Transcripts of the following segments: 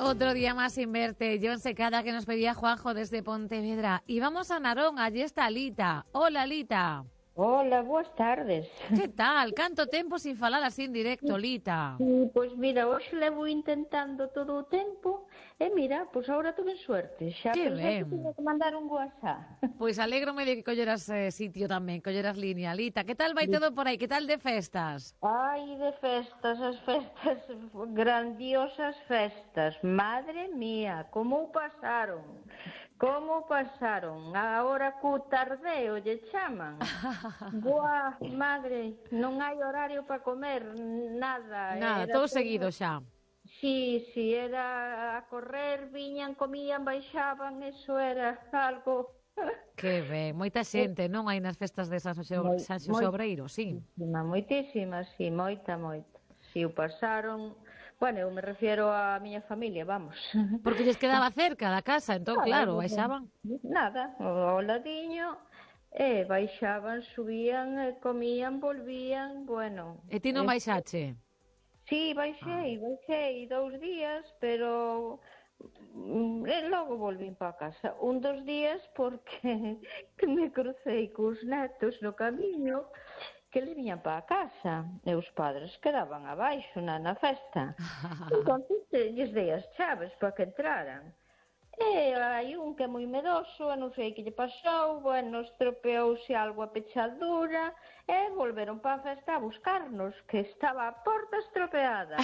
Otro día más sin verte. John Secada, que nos pedía Juanjo desde Pontevedra. Y vamos a Narón, allí está Lita. Hola, Lita. Hola, boas tardes. Que tal? Canto tempo sin falar así en directo, Lita. Pois mira, hoxe levo intentando todo o tempo e mira, pois agora tuve suerte. Xa Que pensei que ben. tiña que mandar un WhatsApp. Pois alégrome de que colleras sitio tamén, colleras línea. Lita, que tal vai todo por aí? Que tal de festas? Ai, de festas, as festas, grandiosas festas. Madre mía, como o pasaron. Como pasaron. Agora cu tardeo lle chaman. Boa, madre, non hai horario para comer, nada. Nada, Era todo seguido xa. Sí, era a correr, viñan, comían, baixaban, eso era algo... Que ben, moita xente, non hai nas festas de San Xosé Obreiro, sí. Moitísima, sí, moita. Si o pasaron... Bueno, eu me refiero á miña familia, vamos. Porque lles quedaba cerca da casa, entón, claro, baixaban. Nada, ao ladiño, baixaban, subían, comían, volvían, bueno... E ti non baixache? Sí, baixei 2 días, pero logo volvín para casa. Un dos días porque que me crucei cos netos no camiño que le viñan para casa e os padres quedaban abaixo na festa. Entón, lles dei as chaves para que entraran. E hai un que é moi medoso, non sei que lle pasou, bueno, estropeouse algo a pechadura e volveron para a festa a buscarnos, que estaba a porta estropeada.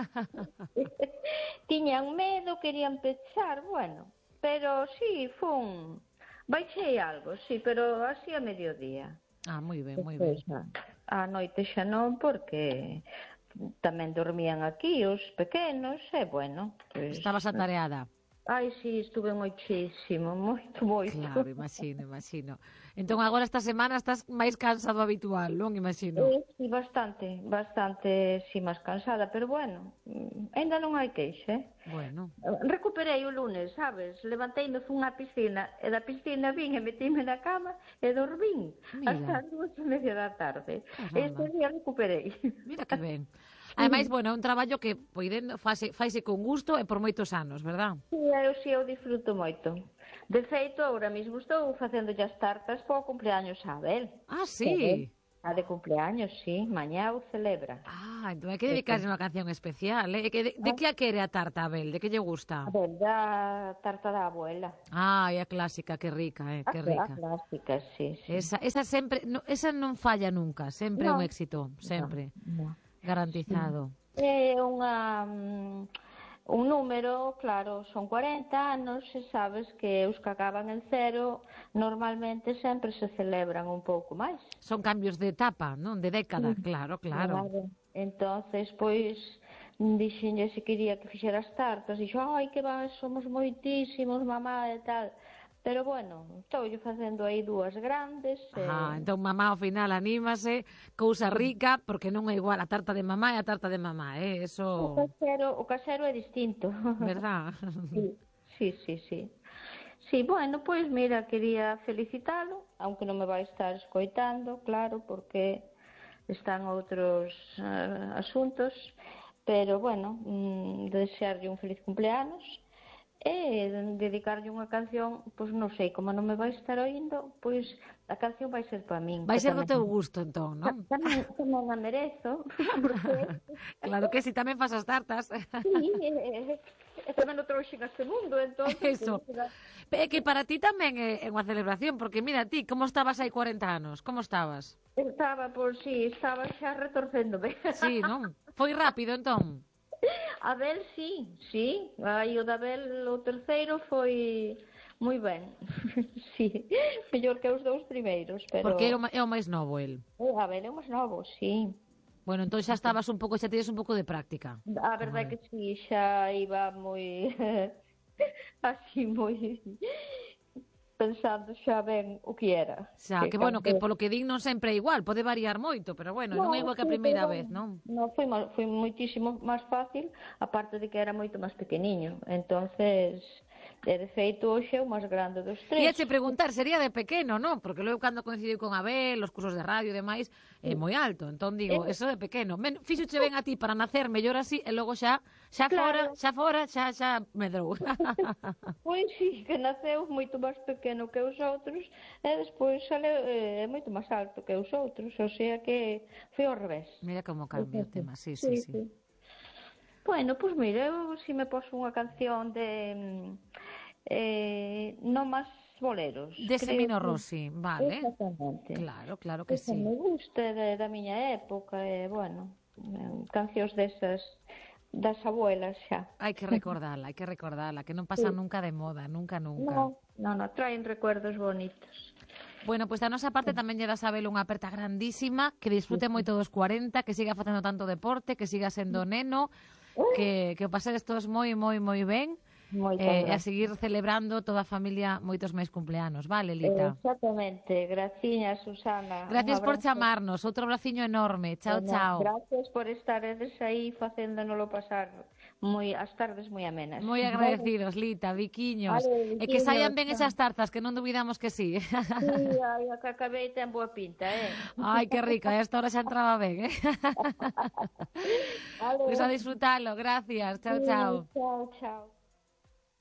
Tiñan medo, querían pechar, bueno, pero sí, baixei algo, sí, pero así a mediodía. Ah, moi ben, moi ben. A noite xa non, porque tamén dormían aquí os pequenos, e bueno... Pues, estabas atareada. Ai, sí, estuve moitísimo, moito. Claro, imagino. Entón agora esta semana estás máis cansado habitual, non? Imagino. Sí, bastante, sí, máis cansada, pero bueno, ainda non hai queixa, Bueno. Recuperei o lunes, sabes? Levanteime, fun á piscina, e da piscina vin e metime na cama e dormín hasta as 2:30 da tarde. Este día recuperei. Mira que ben. Ademais, bueno, é un traballo que faise con gusto e por moitos anos, verdad? Sí, eu disfruto moito. De feito, agora mesmo estou facendo as tartas para o cumpleaños a Abel. Ah, sí? A de cumpleaños, sí, mañá o celebra. Ah, entón hai que dedicarse unha canción especial, eh? De que a quere a tarta, Abel? De que lle gusta? Abel, da tarta da abuela. Ah, é a clásica, que rica, que rica. A clásica, sí. Esa sempre, esa non falla nunca, sempre é un éxito, sempre. No. Garantizado. É un número, claro, son 40 anos e sabes que os que acaban en 0 normalmente sempre se celebran un pouco máis. Son cambios de etapa, non? De década, claro. Entonces, pois, dixenlle se quería que fixera as tartas, dixo, ai, que va, somos moitísimos, mamá e tal. Pero bueno, estou facendo aí 2 grandes. Entón mamá ao final anímase, cousa rica, porque non é igual a tarta de mamá e a tarta de mamá, eso... O casero é distinto. Verdad? Sí. Sí, bueno, pois mira, quería felicitalo, aunque non me vai estar escoitando, claro, porque están outros asuntos, pero bueno, desearlle un feliz cumpleanos, e dedicarlle unha canción, pois non sei, como non me vai estar oindo, pois a canción vai ser para min. Vai ser do teu gusto, entón, non? Tamén a merezo, porque... Claro que si, tamén fas as tartas. Sí, tamén o trouxen a este mundo, entón... Eso. É que para ti tamén é unha celebración, porque mira ti, como estabas hai 40 anos? Como estabas? Estaba xa retorcéndome. Sí, non? Foi rápido, entón? Abel, sí. Aí o da Abel, o terceiro, foi moi ben. Sí, mellor que os 2 primeiros, pero... Porque é o máis novo, el. Abel é o máis novo, sí. Bueno, entón xa estabas un pouco, xa tides un pouco de práctica. A verdade é que sí, xa iba moi... así, moi... pensando xa ben o que era. Xa, que bueno, que polo que din non sempre é igual, pode variar moito, pero bueno, non é igual que a primeira vez, non? Non, foi moitísimo máis fácil, aparte de que era moito máis pequeniño. Entonces, E, de feito, hoxe é o máis grande dos tres. Ia che preguntar, sería de pequeno, non? Porque logo cando coincidiu con Abel, os cursos de radio e demais, é moi alto. Entón digo, eso de pequeno. Fíxoche ben a ti para nacer mellor así e logo xa Claro. fora, xa medrou. Pois sí, que naceu moito máis pequeno que os outros e despois é moito máis alto que os outros, o sea que foi ao revés. Mira como cambia o tema, sí. Bueno, pois mira, eu si me poso unha canción de non máis boleros. De Semino Rossi, vale. Exactamente. Claro que sí. Me gusta da miña época, bueno, cancións desas das abuelas xa. Hai que recordala, que non pasa nunca de moda, nunca. Non, traen recuerdos bonitos. Bueno, pois da nosa parte tamén lle das a Abel unha aperta grandísima, que disfrute moito dos 40, que siga facendo tanto deporte, que siga sendo neno, que o pasedes todos moi ben, e a seguir celebrando toda a familia moitos máis cumpleanos, vale, Lita? Exactamente, graciña, Susana. Gracias por chamarnos, outro abraciño enorme, chao. Gracias por estaredes aí facéndonoslo pasar as tardes moi amenas. Moi agradecidos, Lita, biquiños. Vale, E que saian ben esas tartas, que non dubidamos que sí. Sí, a que acabei ten boa pinta, Ai, que rica, a esta hora xa entraba ben, Vale. Pois a disfrutalo, gracias, chao. Chao.